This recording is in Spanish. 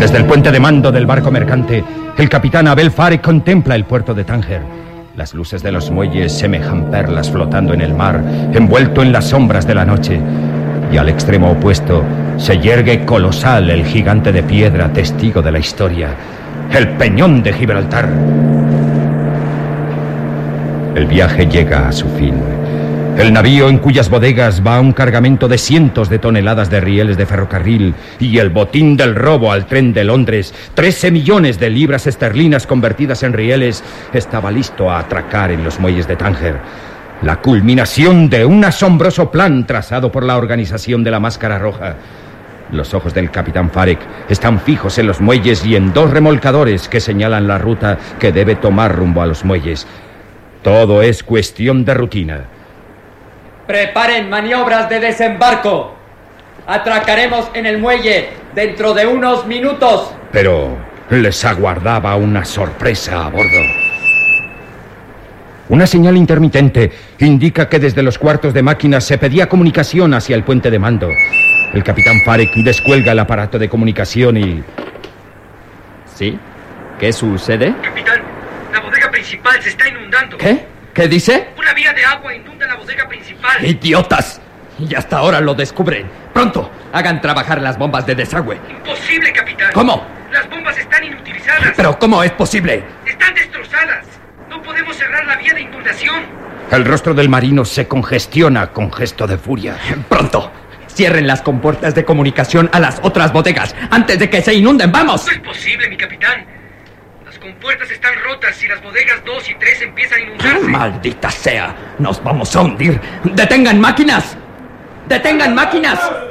Desde el puente de mando del barco mercante, el capitán Abel Farek contempla el puerto de Tánger. Las luces de los muelles semejan perlas flotando en el mar, envuelto en las sombras de la noche. Y al extremo opuesto se yergue colosal el gigante de piedra, testigo de la historia, el Peñón de Gibraltar. El viaje llega a su fin. El navío en cuyas bodegas va un cargamento de cientos de toneladas de rieles de ferrocarril y el botín del robo al tren de Londres, 13 millones de libras esterlinas convertidas en rieles, estaba listo a atracar en los muelles de Tánger. La culminación de un asombroso plan trazado por la organización de la Máscara Roja. Los ojos del capitán Farek están fijos en los muelles y en dos remolcadores que señalan la ruta que debe tomar rumbo a los muelles. Todo es cuestión de rutina. Preparen maniobras de desembarco. Atracaremos en el muelle dentro de unos minutos. Pero les aguardaba una sorpresa a bordo. Una señal intermitente indica que desde los cuartos de máquinas se pedía comunicación hacia el puente de mando. El capitán Farek descuelga el aparato de comunicación y... ¿Sí? ¿Qué sucede? Capitán, la bodega principal se está inundando. ¿Qué? ¿Qué dice? Una vía de agua inunda la bodega principal. ¡Idiotas! Y hasta ahora lo descubren. ¡Pronto! Hagan trabajar las bombas de desagüe. Imposible, capitán. ¿Cómo? Las bombas están inutilizadas. ¿Pero cómo es posible? Están destrozadas. No podemos cerrar la vía de inundación. El rostro del marino se congestiona con gesto de furia. ¡Pronto! Cierren las compuertas de comunicación a las otras bodegas antes de que se inunden. ¡Vamos! No es posible, mi capitán. Las compuertas están rotas y las bodegas 2 y 3 empiezan a inundarse. ¡Maldita sea! ¡Nos vamos a hundir! ¡Detengan máquinas! ¡Detengan máquinas!